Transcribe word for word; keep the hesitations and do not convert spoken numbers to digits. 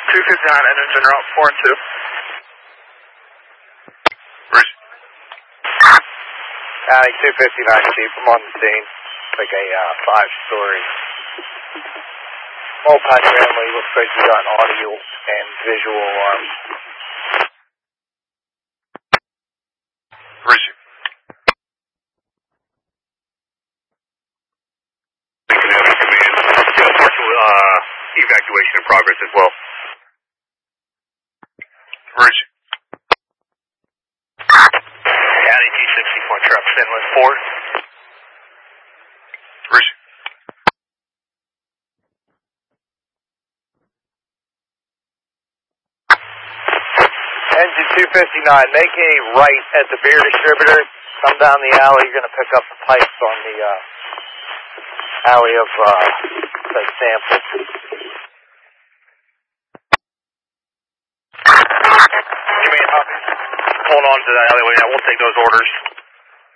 two fifty-nine, engines en route, four and two. Bruce. County two fifty-nine, Chief, I'm on the scene. Like a uh, five-story multi-family. Looks like you got an audio and visual alarm. Bruce. Yeah, partial uh, evacuation in progress as well. Bruce. County T sixty-four, trucks inlet four. Bruce. Engine two fifty-nine, make a right at the beer distributor. Come down the alley, you're going to pick up the pipes on the uh, alley of uh, like samples. Give me a copy. Hold on to that alleyway now, we'll take those orders.